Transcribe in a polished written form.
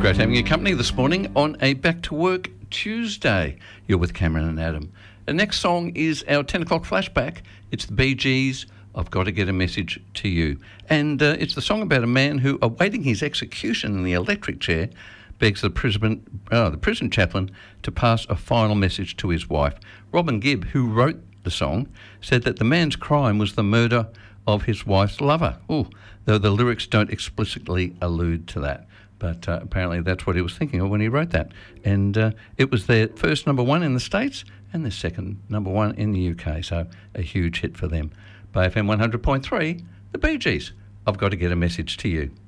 Great having your company this morning on a Back to Work Tuesday. You're with Cameron and Adam. The next song is our 10 o'clock flashback. It's the Bee Gees, I've Got to Get a Message to You. And it's the song about a man who, awaiting his execution in the electric chair, begs the prison chaplain to pass a final message to his wife. Robin Gibb, who wrote the song, said that the man's crime was the murder of his wife's lover. Ooh, though the lyrics don't explicitly allude to that. But apparently that's what he was thinking of when he wrote that. And it was their first number one in the States and their second number one in the UK. So a huge hit for them. By FM 100.3, the Bee Gees, I've Got to Get a Message to You.